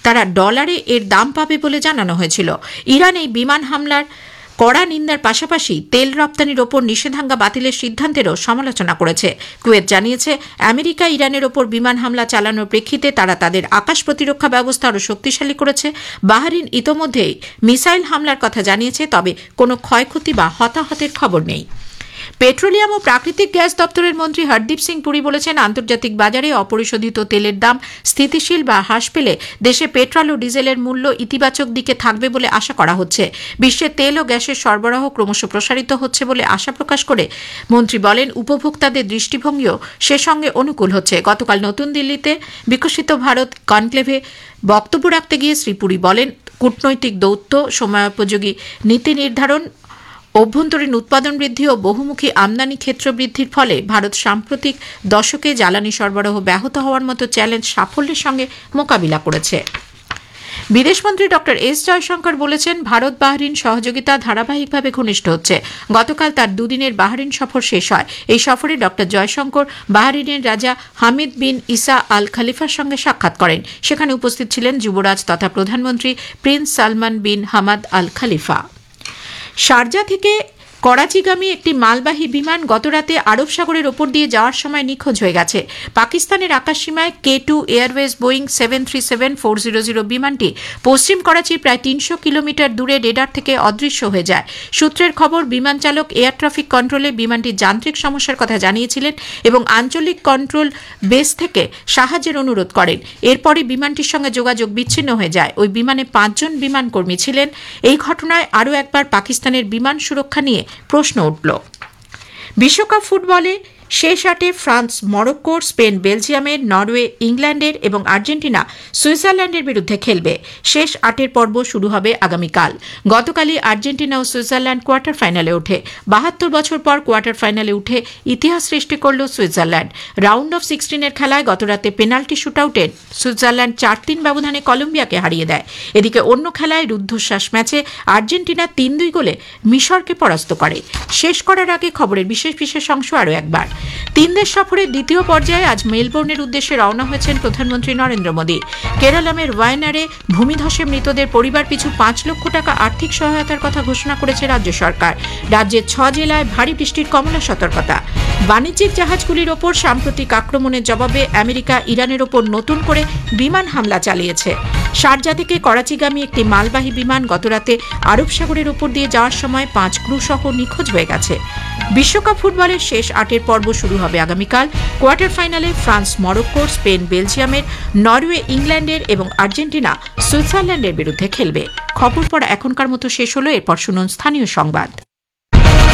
তারা ডলারে এর দাম পাবে বলে জানানো হয়েছিল। ইরান এই বিমান হামলার কড়া নিন্দার পাশাপাশি তেল রপ্তানির ওপর নিষেধাজ্ঞা বাতিলের সিদ্ধান্তেরও সমালোচনা করেছে। কুয়েত জানিয়েছে, আমেরিকা ইরানের ওপর বিমান হামলা চালানোর প্রেক্ষিতে তারা তাদের আকাশ প্রতিরক্ষা ব্যবস্থা আরও শক্তিশালী করেছে। বাহরিন ইতোমধ্যেই মিসাইল হামলার কথা জানিয়েছে, তবে কোনো ক্ষয়ক্ষতি বা হতাহতের খবর নেই। পেট্রোলিয়াম ও প্রাকৃতিক গ্যাস দপ্তরের মন্ত্রী হরদীপ সিং পুরী বলেছেন, আন্তর্জাতিক বাজারে অপরিশোধিত তেলের দাম স্থিতিশীল বা হ্রাস পেলে দেশে পেট্রোল ও ডিজেলের মূল্য ইতিবাচক দিকে থাকবে বলে আশা করা হচ্ছে। বিশ্বে তেল ও গ্যাসের সরবরাহ ক্রমশ প্রসারিত হচ্ছে বলে আশা প্রকাশ করে মন্ত্রী বলেন, উপভোক্তাদের দৃষ্টিভঙ্গিও সে সঙ্গে অনুকূল হচ্ছে। গতকাল নতুন দিল্লিতে বিকশিত ভারত কনক্লেভে বক্তব্য রাখতে গিয়ে শ্রী পুরী বলেন, কূটনৈতিক দৌত্য, সময়োপযোগী নীতি নির্ধারণ, অভ্যন্তরীণ উৎপাদন বৃদ্ধি ও বহুমুখী আমদানি ক্ষেত্র বৃদ্ধির ফলে ভারত সাম্প্রতিক দশকে জ্বালানি সরবরাহ ব্যাহত হওয়ার মতো চ্যালেঞ্জ সাফল্যের সঙ্গে মোকাবিলা করেছে। বিদেশমন্ত্রী ড এস জয়শঙ্কর বলেছেন, ভারত বাহরিন সহযোগিতা ধারাবাহিকভাবে ঘনিষ্ঠ হচ্ছে। গতকাল তার দুদিনের বাহরিন সফর শেষ হয়। এই সফরে ড জয়শঙ্কর বাহরিনের রাজা হামিদ বিন ইসা আল খলিফার সঙ্গে সাক্ষাৎ করেন। সেখানে উপস্থিত ছিলেন যুবরাজ তথা প্রধানমন্ত্রী Prince Salman bin Hamad Al খলিফা। শারজা থেকে করাচিগামী একটি মালবাহী বিমান গতরাতে আরব সাগরের ওপর দিয়ে যাওয়ার সময় নিখোঁজ হয়ে গেছে। পাকিস্তানের আকাশসীমায় K2 এয়ারওয়েজ বোয়িং 737-400 বিমানটি পশ্চিম করাচির প্রায় 300 কিলোমিটার দূরে রেডার থেকে অদৃশ্য হয়ে যায়। সূত্রের খবর, বিমান চালক এয়ার ট্রাফিক কন্ট্রোলে বিমানটির যান্ত্রিক সমস্যার কথা জানিয়েছিলেন এবং আঞ্চলিক কন্ট্রোল বেস থেকে সাহায্যের অনুরোধ করেন। এরপরই বিমানটির সঙ্গে যোগাযোগ বিচ্ছিন্ন হয়ে যায়। ওই বিমানে 5 জন বিমানকর্মী ছিলেন। এই ঘটনায় আরও একবার পাকিস্তানের বিমান সুরক্ষা নিয়ে প্রশ্ন উঠল। বিশ্বকাপ ফুটবলে শেষ আটে ফ্রান্স মরক্কোর, স্পেন বেলজিয়ামের, নরওয়ে ইংল্যান্ডের এবং আর্জেন্টিনা সুইজারল্যান্ডের বিরুদ্ধে খেলবে। শেষ আটের পর্ব শুরু হবে আগামীকাল। গতকালই আর্জেন্টিনা ও সুইজারল্যান্ড কোয়ার্টার ফাইনালে ওঠে। 72 বছর পর কোয়ার্টার ফাইনালে উঠে ইতিহাস সৃষ্টি করল সুইজারল্যান্ড। রাউন্ড অফ 16-এর খেলায় গতরাতে পেনাল্টি শুটআউটে সুইজারল্যান্ড 4-3 ব্যবধানে কলম্বিয়াকে হারিয়ে দেয়। এদিকে অন্য খেলায় রুদ্ধশ্বাস ম্যাচে আর্জেন্টিনা 3-2 গোলে মিশরকে পরাস্ত করে। শেষ করার আগে খবরের বিশেষ অংশ আরও একবার। 3 দেশ সফরের দ্বিতীয় পর্যায়ে আজ মেলবোর্নের উদ্দেশ্যে রওনা হয়েছেন প্রধানমন্ত্রী নরেন্দ্র মোদী। কেরালামের ওয়ায়নারে ভূমিধসে মৃতদের পরিবার পিছু 5 লক্ষ টাকা আর্থিক সহায়তার কথা ঘোষণা করেছে রাজ্য সরকার। রাজ্যের 6 জেলায় ভারী বৃষ্টির কমলা সতর্কতা। বাণিজ্যিক জাহাজগুলির ওপর সাম্প্রতিক আক্রমণের জবাবে আমেরিকা ইরানের ওপর নতুন করে বিমান হামলা চালিয়েছে। শারজা থেকে করাচিগামী একটি মালবাহী বিমান গতরাতে আরব সাগরের ওপর দিয়ে যাওয়ার সময় 5 ক্রু সহ নিখোঁজ হয়ে গেছে। বিশ্বকাপ ফুটবলের শেষ আটের পর্ব শুরু হবে আগামীকাল। কোয়ার্টার ফাইনালে ফ্রান্স মরক্কোর, স্পেন বেলজিয়ামের, নরওয়ে ইংল্যান্ডের এবং আর্জেন্টিনা সুইজারল্যান্ডের বিরুদ্ধে খেলবে। খবর পড়া এখনকার মতো শেষ হলো। এরপর শুনুন স্থানীয় সংবাদ।